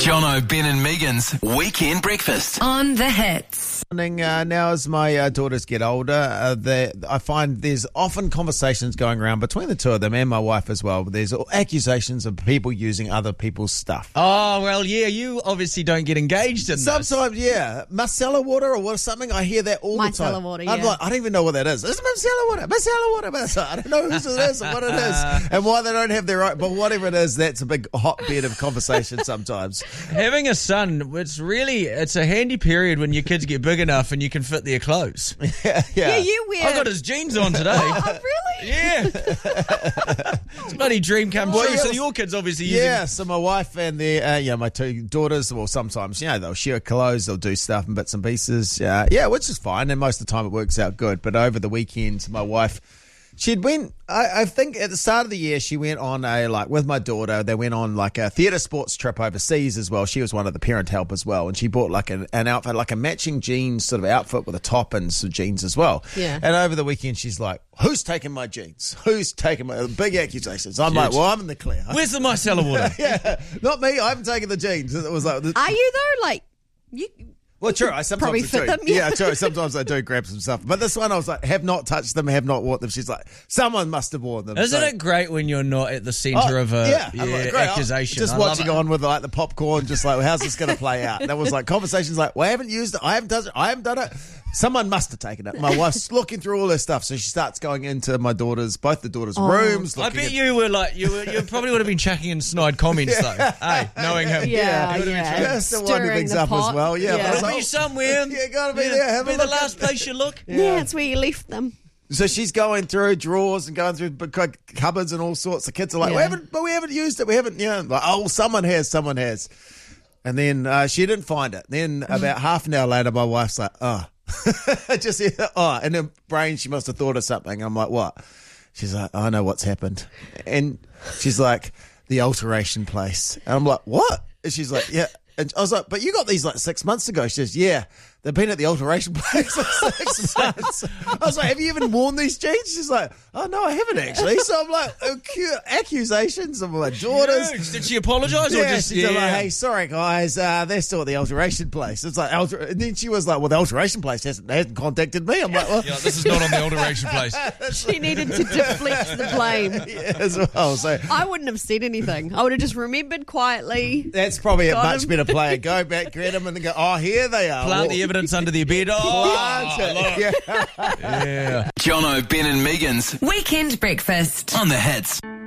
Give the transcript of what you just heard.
Jono, Ben and Megan's Weekend Breakfast. On the Hits. Now as my daughters get older, I find there's often conversations going around between the two of them and my wife as well. There's accusations of people using other people's stuff. Oh, well, yeah, you obviously don't get engaged in this. Sometimes, yeah. Micellar water or something, I hear that all the time. Micellar water, I'm yeah. like, I don't even know what that is. It's micellar water, micellar water. I don't know whose it is and what it is and why they don't have their own. But whatever it is, that's a big hotbed of conversation sometimes. Having a son, it's a handy period when your kids get big enough and you can fit their clothes. Yeah, you wear. I got his jeans on today. Oh, really? Yeah. It's a bloody dream come true. So your kids obviously using... Yeah, so my wife and my two daughters, well, sometimes, they'll share clothes, they'll do stuff and bits and pieces. Which is fine, and most of the time it works out good. But over the weekend, my wife, I think at the start of the year, she went on with my daughter, they went on like a theatre sports trip overseas as well. She was one of the parent help as well. And she bought like an outfit, like a matching jeans sort of outfit with a top and some jeans as well. Yeah. And over the weekend, she's like, who's taking my jeans? Who's taking my big accusations? I'm like, well, I'm in the clear. Where's the micellar water? Yeah, not me. I haven't taken the jeans. It was like, Are you though? Like you? well, true. I Probably sometimes fit do. them, yeah. True. Sometimes I do grab some stuff. But this one, I was like, have not touched them, have not worn them. She's like, someone must have worn them. Isn't it great when you're not at the centre of a I'm like, great. accusation? Just watching on with like the popcorn, just like, well, how's this going to play out? That was like conversations like, well, I haven't used it, I haven't done it. Someone must have taken it. My wife's looking through all her stuff, so she starts going into both the daughters' rooms. I bet you were like, you probably would have been chucking in snide comments though. Hey, knowing him. Yeah. Still winding Stirring things the up pot. as well. Yeah, but I was Gotta like, be somewhere. yeah, gotta be there. Have a Be the look last place you look. Yeah, it's where you left them. So she's going through drawers and going through cupboards and all sorts. The kids are like, Yeah. we haven't used it. We haven't, like, oh, someone has. And then she didn't find it. Then about half an hour later, my wife's like, just in her brain, she must have thought of something. I'm like, what? She's like, I know what's happened. And she's like, the alteration place. And I'm like, what? And she's like, yeah. And I was like, but you got these like 6 months ago. She says, yeah, they've been at the alteration place for 6 months. I was like, have you even worn these jeans? She's like, oh, no, I haven't actually. So I'm like, accusations of my daughters. Huge. Did she apologise? Yeah, or just, she's like, hey, sorry, guys, they're still at the alteration place. It's like, and then she was like, well, the alteration place hasn't contacted me. I'm like, well, this is not on the alteration place. She needed to deflect the blame. yeah, as well. So I wouldn't have said anything. I would have just remembered quietly. that's probably a Got much him. better play. Go back, get them, and then go, oh, here they are. Plant the evidence under their bed. Oh, Plant it. Yeah. yeah. Jono, Ben and Megan's Weekend Breakfast. On the Hits.